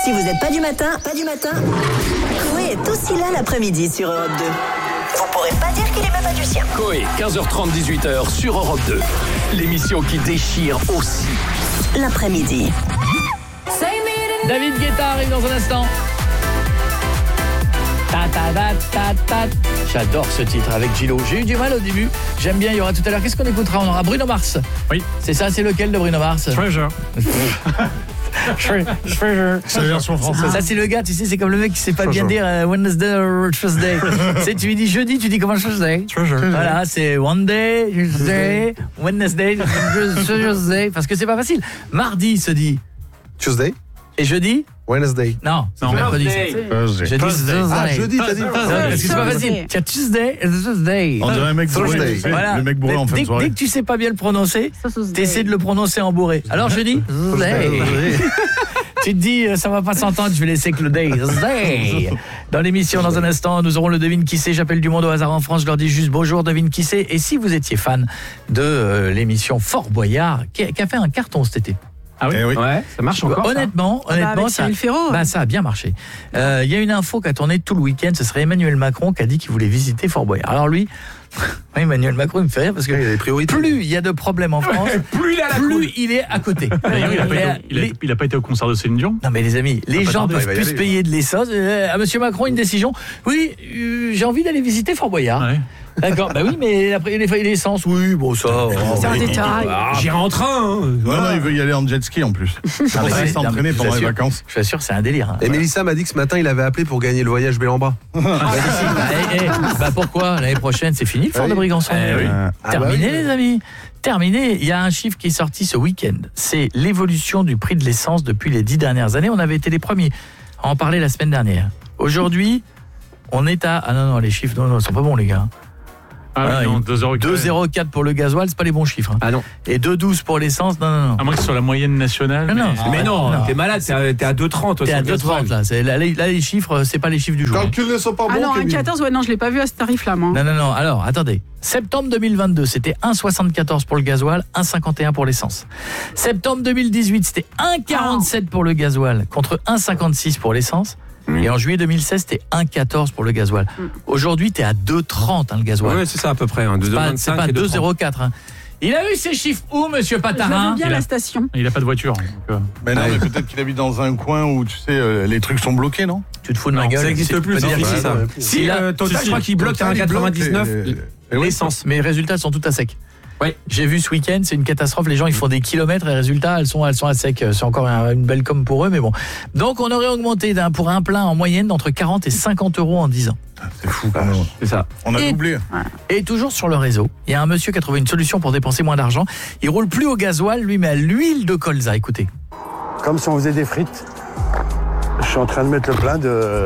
Si vous n'êtes pas du matin, Coé est aussi là l'après-midi sur Europe 2. Vous pourrez pas dire qu'il est même pas du sien. Coé, 15h30, 18h sur Europe 2. L'émission qui déchire aussi l'après-midi. David Guetta arrive dans un instant. J'adore ce titre avec Gillo. J'ai eu du mal au début. J'aime bien, il y aura tout à l'heure. Qu'est-ce qu'on écoutera? On aura Bruno Mars. Oui. C'est ça, c'est lequel de Bruno Mars? Treasure. C'est la version française. Ça, c'est le gars, tu sais, c'est comme le mec qui sait pas bien dire Wednesday or Tuesday. Tu sais, tu lui dis jeudi, tu dis comment Tuesday. Treasure. Voilà, c'est one day, Tuesday, Wednesday, Tuesday. Parce que c'est pas facile. Mardi se dit Tuesday et jeudi? Wednesday. Non, c'est mercredi. Jeudi, Ah, jeudi, t'as dit. Parce que c'est pas facile. Tu as Tuesday et Thursday. On dirait un mec bourré. Thursday. Tu sais, Voilà. Le mec bourré en fin de Dès soirée. que tu sais pas bien le prononcer, t'essaies de le prononcer en bourré. Alors je dis tu te dis ça va pas s'entendre, je vais laisser que le day. Dans l'émission dans un instant, nous aurons le devine qui c'est. J'appelle du monde au hasard en France, je leur dis juste bonjour, devine qui c'est. Et si vous étiez fan de l'émission Fort Boyard qui a fait un carton cet été. Ah oui. Ouais, ça marche encore. Honnêtement, avec Cyril Ferraud. ça a bien marché. Il y a une info qui a tourné tout le week-end. Ce serait Emmanuel Macron qui a dit qu'il voulait visiter Fort Boyard. Alors lui, Emmanuel Macron, il me fait rire parce que Il y a des priorités. plus il y a de problèmes en France, plus il est à côté. D'ailleurs, il a pas été au concert de Céline Dion. Non mais les amis, les pas gens tardé, peuvent il va y plus aller, payer de l'essence. À Monsieur Macron, une décision. Oui, j'ai envie d'aller visiter Fort Boyard. Ouais. D'accord, bah oui, mais après l'essence, oui, bon ça. C'est un détail. J'irai en train. Non, il veut y aller en jet ski en plus. C'est pour ça mais qu'il s'est non, entraîné mais pendant je les t'assure. vacances. Je t'assure, c'est un délire. Hein. Et Mélissa m'a dit que ce matin, il avait appelé pour gagner le voyage Bellambra. Bah pourquoi? L'année prochaine, c'est fini le Fort de Brégançon. oui. Terminé, les amis. Terminé. Il y a un chiffre qui est sorti ce week-end. C'est l'évolution du prix de l'essence depuis les 10 dernières années. On avait été les premiers à en parler la semaine dernière. Aujourd'hui, on est à... Ah non, les chiffres, non, ils sont pas bons, les gars. Ah oui, non, 2,04. 2,04 pour le gasoil, c'est pas les bons chiffres. Hein. Ah non. Et 2,12 pour l'essence, non. À moins que ce soit la moyenne nationale. Non. Mais non, t'es malade, t'es à 2,30. T'es à 2,30 là. Là, les chiffres, c'est pas les chiffres du jour. Calculs ne sont pas bons. Ah non, Kevin. 1,14, ouais, non, je l'ai pas vu à ce tarif-là, moi. Non. Alors, attendez. Septembre 2022, c'était 1,74 pour le gasoil, 1,51 pour l'essence. Septembre 2018, c'était 1,47 pour le gasoil contre 1,56 pour l'essence. Et en juillet 2016, c'était 1,14 pour le gasoil. Aujourd'hui, t'es à 2,30 le gasoil. Ouais, c'est ça à peu près. Hein, C'est pas 2,04. Hein. Il a eu ces chiffres où, monsieur Je Patarin? veux bien la station. Il a pas de voiture. Mais non, mais peut-être qu'il habite dans un coin où, tu sais, les trucs sont bloqués, non? Tu te fous de ma Non, gueule. Ça n'existe plus, c'est ici ça. Si, Total, je crois qu'il bloque à 1,99 l'essence. Mais les résultats sont tout à sec. Oui. J'ai vu ce week-end, c'est une catastrophe. Les gens, ils font des kilomètres et les résultats, elles sont à sec. C'est encore une belle com pour eux, mais bon. Donc, on aurait augmenté pour un plein en moyenne d'entre 40 et 50 euros en 10 ans. C'est fou quand même. C'est ça. On a Et- doublé. Et toujours sur le réseau, il y a un monsieur qui a trouvé une solution pour dépenser moins d'argent. Il roule plus au gasoil, lui, mais à l'huile de colza. Écoutez. Comme si on faisait des frites. Je suis en train de mettre le plein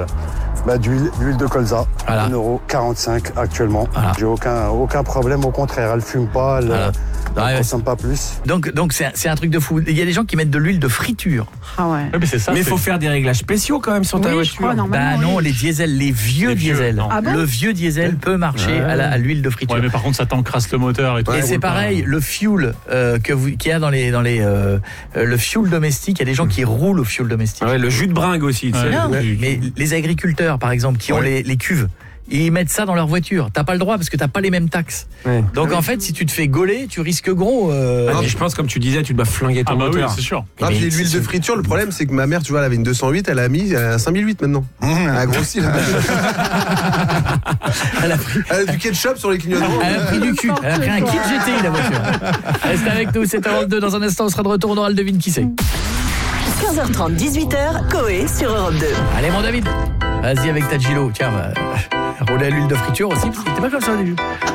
d'huile de colza. Voilà. 1,45 € actuellement. Voilà. J'ai aucun problème, au contraire, elle fume pas, elle Voilà. ne consomme pas plus. Donc c'est un truc de fou. Il y a des gens qui mettent de l'huile de friture. Ah ouais. Ouais, mais c'est ça. Mais il faut faire des réglages spéciaux quand même sur ta Oui, je voiture. crois, normalement. Bah non, oui. les diesels, les vieux Les vieux, diesels. non. Ah bon Le vieux diesel peut marcher à l'huile de friture. Ouais, mais par contre, ça t'encrasse le moteur et tout. Et c'est pareil, le fuel qu'il y a dans les le fuel domestique, il y a des gens qui roulent au fuel domestique. Ouais, le jus de bringue aussi, tu sais. Ouais. Non, Ouais. mais les agriculteurs, par exemple, qui ont les cuves, ils mettent ça dans leur voiture. T'as pas le droit parce que t'as pas les mêmes taxes. Ouais. Donc en fait, si tu te fais gauler, tu risques gros. Mais je pense, comme tu disais, tu dois flinguer ton Ah bah oui, moteur. c'est sûr. Ah, puis Mais l'huile c'est- de friture, le problème, c'est que ma mère, tu vois, elle avait une 208, elle a mis un 5008 maintenant. Elle a grossi, là. Elle a pris, Elle a du ketchup sur les clignotements. elle a pris du cul. Elle a pris un kit GTI, la voiture. Reste avec nous, c'est Europe 2. Dans un instant, on sera de retour. On aura le devine qui c'est. 15h30, 18h, Coé sur Europe 2. Allez, mon David, vas-y avec ta Gilo. Tiens, rouler à l'huile de friture aussi, parce que t'es pas comme ça au début.